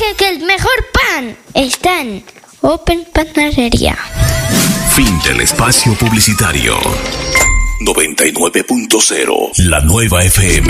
que el mejor pan está en Open Panadería. Fin del espacio publicitario. 99.0 La Nueva FM.